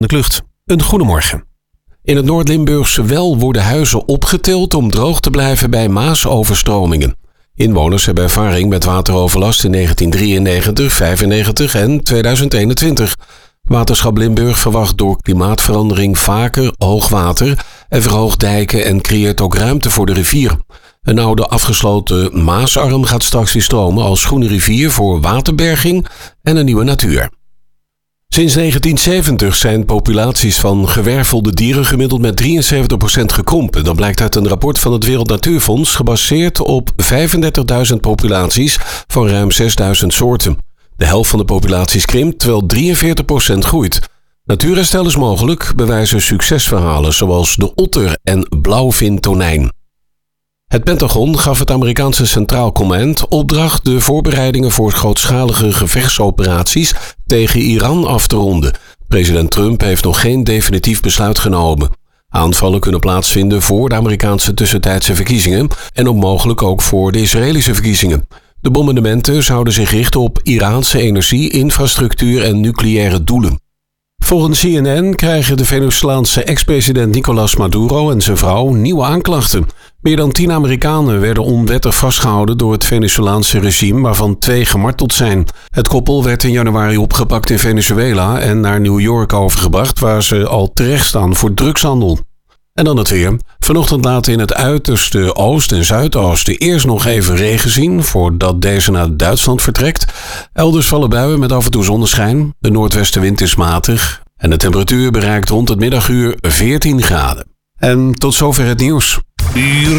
de Klucht. Een goedemorgen. In het Noord-Limburgse Well worden huizen opgetild om droog te blijven bij maasoverstromingen. Inwoners hebben ervaring met wateroverlast in 1993, 1995 en 2021. Waterschap Limburg verwacht door klimaatverandering vaker hoogwater en verhoogt dijken en creëert ook ruimte voor de rivier. Een oude afgesloten Maasarm gaat straks weer stromen als groene rivier voor waterberging en een nieuwe natuur. Sinds 1970 zijn populaties van gewervelde dieren gemiddeld met 73% gekrompen. Dat blijkt uit een rapport van het Wereld Natuurfonds gebaseerd op 35.000 populaties van ruim 6.000 soorten. De helft van de populaties krimpt, terwijl 43% groeit. Natuurherstel is mogelijk, bewijzen succesverhalen zoals de otter en blauwvintonijn. Het Pentagon gaf het Amerikaanse Centraal Command opdracht de voorbereidingen voor grootschalige gevechtsoperaties tegen Iran af te ronden. President Trump heeft nog geen definitief besluit genomen. Aanvallen kunnen plaatsvinden voor de Amerikaanse tussentijdse verkiezingen en mogelijk ook voor de Israëlische verkiezingen. De bombardementen zouden zich richten op Iraanse energie, infrastructuur en nucleaire doelen. Volgens CNN krijgen de Venezolaanse ex-president Nicolás Maduro en zijn vrouw nieuwe aanklachten. Meer dan 10 Amerikanen werden onwettig vastgehouden door het Venezolaanse regime, waarvan 2 gemarteld zijn. Het koppel werd in januari opgepakt in Venezuela en naar New York overgebracht, waar ze al terecht staan voor drugshandel. En dan het weer. Vanochtend laten in het uiterste oost- en zuidoosten eerst nog even regen zien, voordat deze naar Duitsland vertrekt. Elders vallen buien met af en toe zonneschijn. De noordwestenwind is matig en de temperatuur bereikt rond het middaguur 14 graden. En tot zover het nieuws.